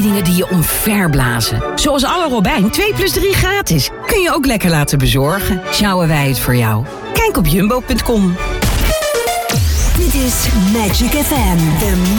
aanbiedingen die je omverblazen. Zoals alle Robijn 2 plus 3 gratis. Kun je ook lekker laten bezorgen. Sjouwen wij het voor jou. Kijk op jumbo.com. Dit is Magic FM, the